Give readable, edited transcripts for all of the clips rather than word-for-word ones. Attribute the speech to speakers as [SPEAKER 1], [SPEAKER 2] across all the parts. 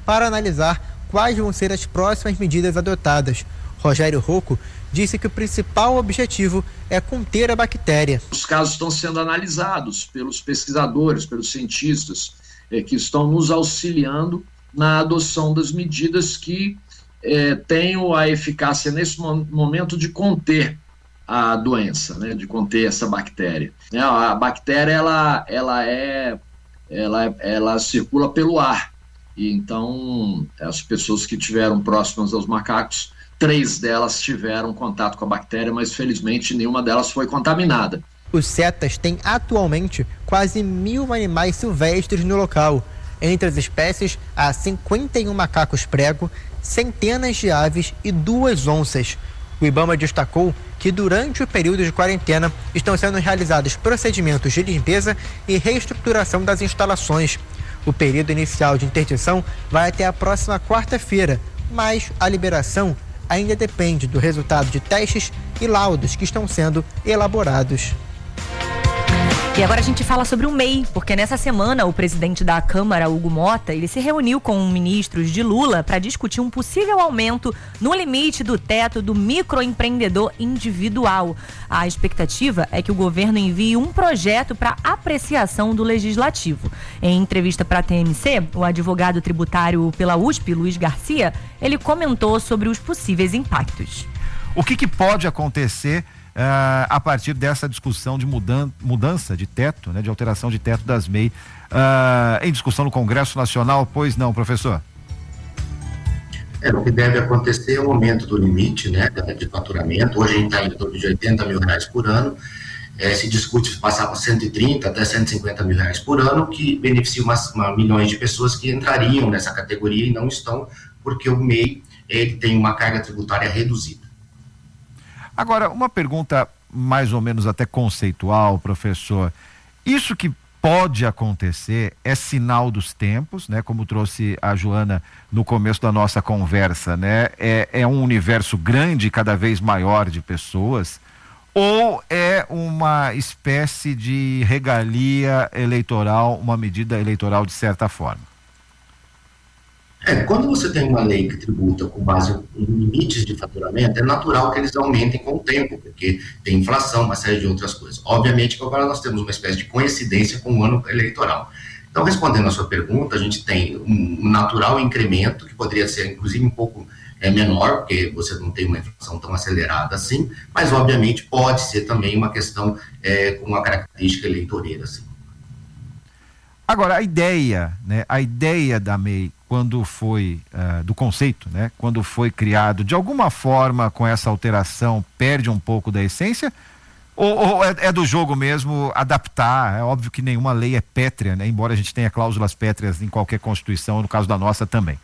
[SPEAKER 1] para analisar quais vão ser as próximas medidas adotadas. Rogério Rocco disse que o principal objetivo é conter a bactéria.
[SPEAKER 2] Os casos estão sendo analisados pelos pesquisadores, pelos cientistas, que estão nos auxiliando na adoção das medidas que tenham a eficácia nesse momento de conter a doença, né, de conter essa bactéria. A bactéria ela circula pelo ar, e então as pessoas que estiveram próximas aos macacos, 3 delas tiveram contato com a bactéria, mas felizmente nenhuma delas foi contaminada.
[SPEAKER 1] Os CETAS têm atualmente quase 1.000 animais silvestres no local. Entre as espécies, há 51 macacos prego, centenas de aves e 2 onças. O IBAMA destacou que durante o período de quarentena estão sendo realizados procedimentos de limpeza e reestruturação das instalações. O período inicial de interdição vai até a próxima quarta-feira, mas a liberação ainda depende do resultado de testes e laudos que estão sendo elaborados.
[SPEAKER 3] E agora a gente fala sobre o MEI, porque nessa semana o presidente da Câmara, Hugo Mota, ele se reuniu com ministros de Lula para discutir um possível aumento no limite do teto do microempreendedor individual. A expectativa é que o governo envie um projeto para apreciação do Legislativo. Em entrevista para a TMC, o advogado tributário pela USP, Luiz Garcia, ele comentou sobre os possíveis impactos.
[SPEAKER 4] O que pode acontecer a partir dessa discussão de mudança de teto, né, de alteração de teto das MEI, em discussão no Congresso Nacional? Pois não, professor?
[SPEAKER 5] O que deve acontecer é o aumento do limite, né, de faturamento. Hoje a gente está em torno de R$80 mil por ano. Se discute passar para 130 até 150 mil reais por ano, que beneficia milhões de pessoas que entrariam nessa categoria e não estão, porque o MEI ele tem uma carga tributária reduzida.
[SPEAKER 4] Agora, uma pergunta mais ou menos até conceitual, professor. Isso que pode acontecer é sinal dos tempos, né? Como trouxe a Joana no começo da nossa conversa, né? É um universo grande, cada vez maior de pessoas, ou é uma espécie de regalia eleitoral, uma medida eleitoral de certa forma?
[SPEAKER 5] Quando você tem uma lei que tributa com base em limites de faturamento, é natural que eles aumentem com o tempo, porque tem inflação, uma série de outras coisas. Obviamente que agora nós temos uma espécie de coincidência com o ano eleitoral. Então, respondendo a sua pergunta, a gente tem um natural incremento, que poderia ser inclusive um pouco menor, porque você não tem uma inflação tão acelerada assim, mas obviamente pode ser também uma questão com uma característica eleitoreira, assim.
[SPEAKER 4] Agora, a ideia da MEI, quando foi, do conceito, né, quando foi criado, de alguma forma, com essa alteração, perde um pouco da essência? Ou é do jogo mesmo adaptar? É óbvio que nenhuma lei é pétrea, né, embora a gente tenha cláusulas pétreas em qualquer Constituição, no caso da nossa também.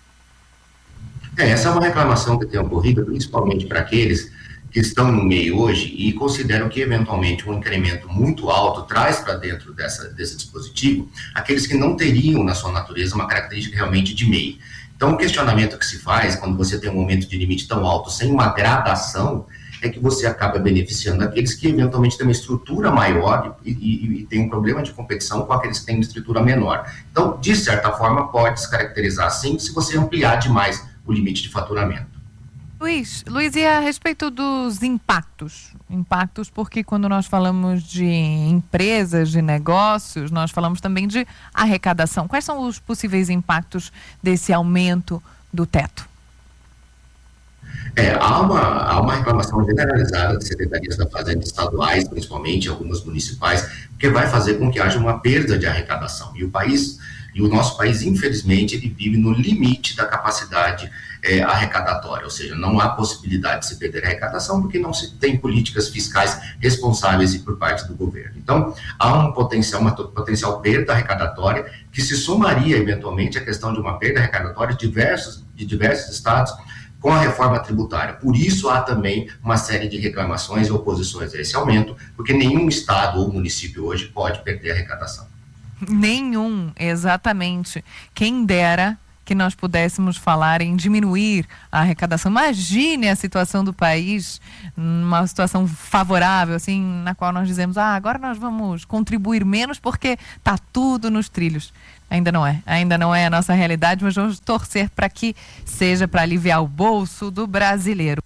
[SPEAKER 5] Essa é uma reclamação que tem ocorrido, principalmente para aqueles que estão no meio hoje e consideram que, eventualmente, um incremento muito alto traz para dentro desse dispositivo aqueles que não teriam, na sua natureza, uma característica realmente de MEI. Então, o questionamento que se faz, quando você tem um aumento de limite tão alto, sem uma gradação, é que você acaba beneficiando aqueles que, eventualmente, têm uma estrutura maior e tem um problema de competição com aqueles que têm uma estrutura menor. Então, de certa forma, pode se caracterizar assim se você ampliar demais o limite de faturamento.
[SPEAKER 6] Luiz, e a respeito dos impactos? Impactos porque quando nós falamos de empresas, de negócios, nós falamos também de arrecadação. Quais são os possíveis impactos desse aumento do teto?
[SPEAKER 5] Há uma reclamação generalizada de secretarias da Fazenda estaduais, principalmente algumas municipais, que vai fazer com que haja uma perda de arrecadação. E o nosso país, infelizmente, ele vive no limite da capacidade arrecadatória, ou seja, não há possibilidade de se perder a arrecadação porque não se tem políticas fiscais responsáveis por parte do governo. Então, há uma potencial perda arrecadatória que se somaria, eventualmente, à questão de uma perda arrecadatória de diversos estados com a reforma tributária. Por isso, há também uma série de reclamações e oposições a esse aumento, porque nenhum estado ou município hoje pode perder a arrecadação.
[SPEAKER 6] Nenhum, exatamente. Quem dera que nós pudéssemos falar em diminuir a arrecadação. Imagine a situação do país, uma situação favorável, assim, na qual nós dizemos, agora nós vamos contribuir menos porque está tudo nos trilhos. Ainda não é a nossa realidade, mas vamos torcer para que seja para aliviar o bolso do brasileiro.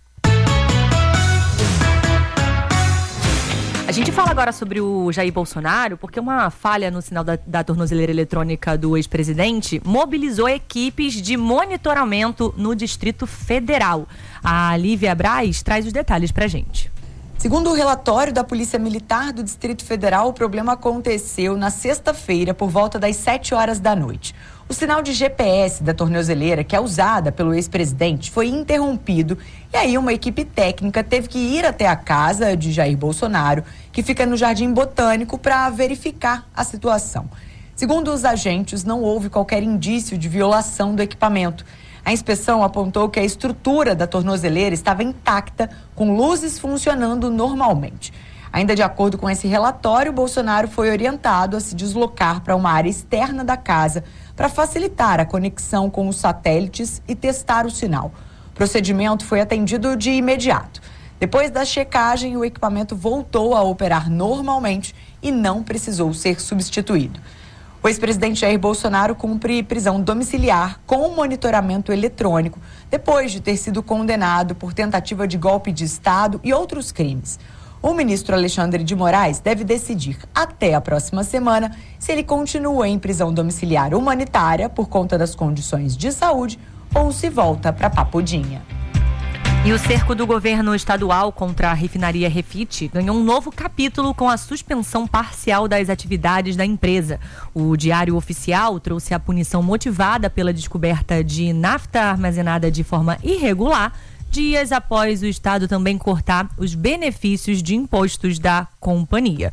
[SPEAKER 3] A gente fala agora sobre o Jair Bolsonaro, porque uma falha no sinal da tornozeleira eletrônica do ex-presidente mobilizou equipes de monitoramento no Distrito Federal. A Lívia Braz traz os detalhes pra gente.
[SPEAKER 7] Segundo o relatório da Polícia Militar do Distrito Federal, o problema aconteceu na sexta-feira por volta das 7 horas da noite. O sinal de GPS da tornozeleira, que é usada pelo ex-presidente, foi interrompido e aí uma equipe técnica teve que ir até a casa de Jair Bolsonaro, que fica no Jardim Botânico, para verificar a situação. Segundo os agentes, não houve qualquer indício de violação do equipamento. A inspeção apontou que a estrutura da tornozeleira estava intacta, com luzes funcionando normalmente. Ainda de acordo com esse relatório, Bolsonaro foi orientado a se deslocar para uma área externa da casa para facilitar a conexão com os satélites e testar o sinal. O procedimento foi atendido de imediato. Depois da checagem, o equipamento voltou a operar normalmente e não precisou ser substituído. O ex-presidente Jair Bolsonaro cumpre prisão domiciliar com monitoramento eletrônico depois de ter sido condenado por tentativa de golpe de Estado e outros crimes. O ministro Alexandre de Moraes deve decidir até a próxima semana se ele continua em prisão domiciliar humanitária por conta das condições de saúde ou se volta para Papudinha.
[SPEAKER 3] E o cerco do governo estadual contra a refinaria Refit ganhou um novo capítulo com a suspensão parcial das atividades da empresa. O Diário Oficial trouxe a punição motivada pela descoberta de nafta armazenada de forma irregular, dias após o Estado também cortar os benefícios de impostos da companhia.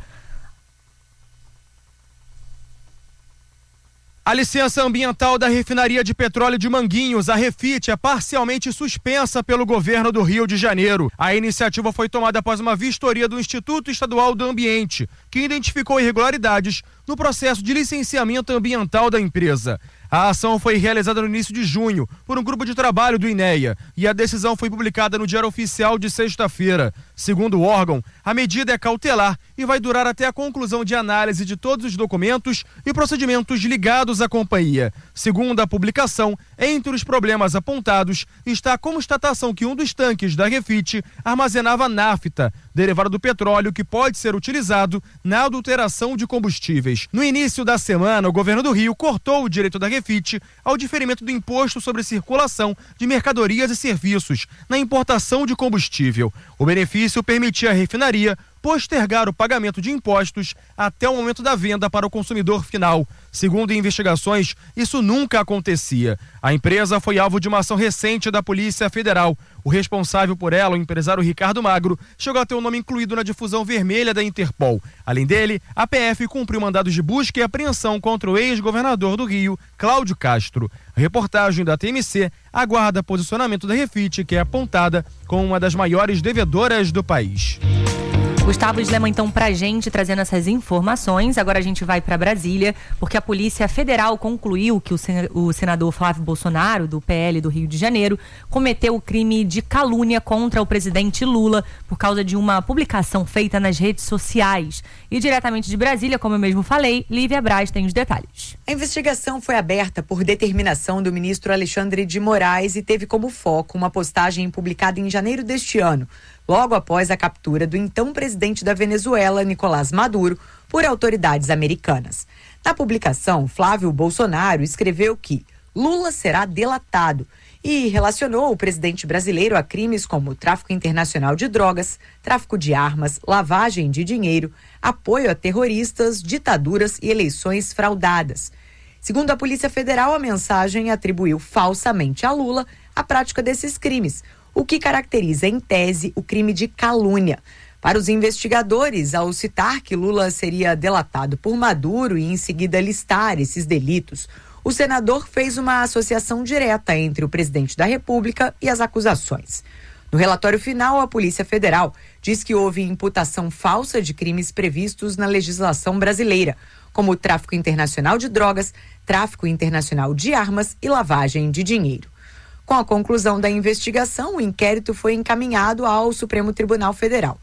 [SPEAKER 8] A licença ambiental da refinaria de petróleo de Manguinhos, a Refit, é parcialmente suspensa pelo governo do Rio de Janeiro. A iniciativa foi tomada após uma vistoria do Instituto Estadual do Ambiente, que identificou irregularidades no processo de licenciamento ambiental da empresa. A ação foi realizada no início de junho por um grupo de trabalho do INEA e a decisão foi publicada no Diário Oficial de sexta-feira. Segundo o órgão, a medida é cautelar e vai durar até a conclusão de análise de todos os documentos e procedimentos ligados à companhia. Segundo a publicação, entre os problemas apontados está a constatação que um dos tanques da Refit armazenava nafta, derivado do petróleo que pode ser utilizado na adulteração de combustíveis. No início da semana, o governo do Rio cortou o direito da Refit ao diferimento do imposto sobre circulação de mercadorias e serviços na importação de combustível. O benefício permitia à refinaria postergar o pagamento de impostos até o momento da venda para o consumidor final. Segundo investigações, isso nunca acontecia. A empresa foi alvo de uma ação recente da Polícia Federal. O responsável por ela, o empresário Ricardo Magro, chegou a ter o nome incluído na difusão vermelha da Interpol. Além dele, a PF cumpriu mandados de busca e apreensão contra o ex-governador do Rio, Cláudio Castro. A reportagem da TMC aguarda posicionamento da Refit, que é apontada como uma das maiores devedoras do país.
[SPEAKER 3] Gustavo Slema, então, pra gente, trazendo essas informações. Agora a gente vai para Brasília, porque a Polícia Federal concluiu que o senador Flávio Bolsonaro, do PL do Rio de Janeiro, cometeu o crime de calúnia contra o presidente Lula por causa de uma publicação feita nas redes sociais. E diretamente de Brasília, como eu mesmo falei, Lívia Braz tem os detalhes.
[SPEAKER 7] A investigação foi aberta por determinação do ministro Alexandre de Moraes e teve como foco uma postagem publicada em janeiro deste ano, logo após a captura do então presidente da Venezuela, Nicolás Maduro, por autoridades americanas. Na publicação, Flávio Bolsonaro escreveu que Lula será delatado e relacionou o presidente brasileiro a crimes como tráfico internacional de drogas, tráfico de armas, lavagem de dinheiro, apoio a terroristas, ditaduras e eleições fraudadas. Segundo a Polícia Federal, a mensagem atribuiu falsamente a Lula a prática desses crimes, o que caracteriza, em tese, o crime de calúnia. Para os investigadores, ao citar que Lula seria delatado por Maduro e em seguida listar esses delitos, o senador fez uma associação direta entre o presidente da República e as acusações. No relatório final, a Polícia Federal diz que houve imputação falsa de crimes previstos na legislação brasileira, como tráfico internacional de drogas, tráfico internacional de armas e lavagem de dinheiro. Com a conclusão da investigação, o inquérito foi encaminhado ao Supremo Tribunal Federal. O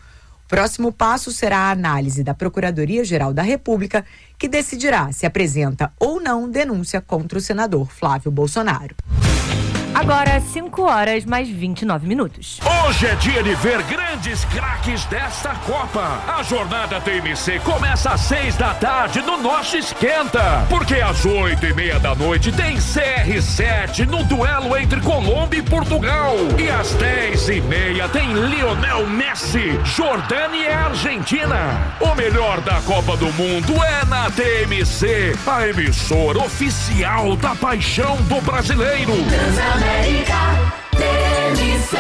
[SPEAKER 7] Próximo passo será a análise da Procuradoria-Geral da República, que decidirá se apresenta ou não denúncia contra o senador Flávio Bolsonaro.
[SPEAKER 3] Agora, 5h mais 29.
[SPEAKER 9] Hoje é dia de ver grandes craques desta Copa. A jornada TMC começa às 6 da tarde no nosso Esquenta. Porque às 8h30 da noite tem CR7 no duelo entre Colômbia e Portugal. E às 10h30 tem Lionel Messi, Jordânia e Argentina. O melhor da Copa do Mundo é na TMC, a emissora oficial da paixão do brasileiro.
[SPEAKER 10] América, TMC.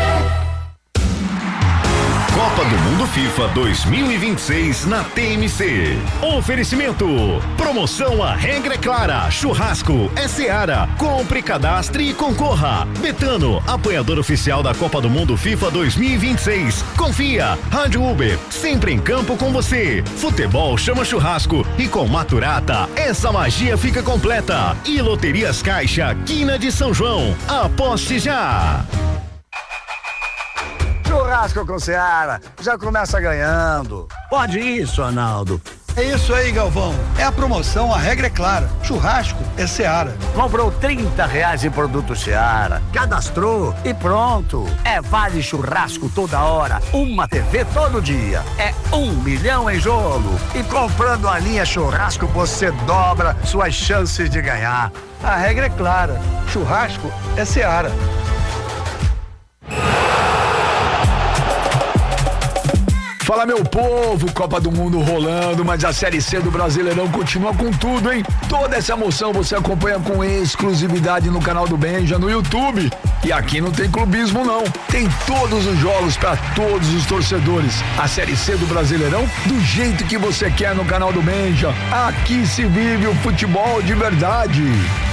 [SPEAKER 11] Copa do Mundo FIFA 2026 na TMC. Oferecimento. Promoção A Regra é Clara. Churrasco é Seara. Compre, cadastre e concorra. Betano, apoiador oficial da Copa do Mundo FIFA 2026. Confia. Rádio Uber, sempre em campo com você. Futebol chama churrasco. E com Maturata, essa magia fica completa. E Loterias Caixa, Quina de São João. Aposte já.
[SPEAKER 12] Churrasco com Seara, já começa ganhando.
[SPEAKER 13] Pode isso, Arnaldo.
[SPEAKER 14] É isso aí, Galvão. É a promoção, a regra é clara. Churrasco é Seara.
[SPEAKER 13] Comprou R$30 em produto Seara, cadastrou e pronto. É vale churrasco toda hora, uma TV todo dia. É 1 milhão em jogo. E comprando a linha churrasco, você dobra suas chances de ganhar.
[SPEAKER 14] A regra é clara. Churrasco é Seara.
[SPEAKER 15] Fala, meu povo, Copa do Mundo rolando, mas a Série C do Brasileirão continua com tudo, hein? Toda essa emoção você acompanha com exclusividade no canal do Benja, no YouTube. E aqui não tem clubismo, não. Tem todos os jogos para todos os torcedores. A Série C do Brasileirão do jeito que você quer no canal do Benja. Aqui se vive o futebol de verdade.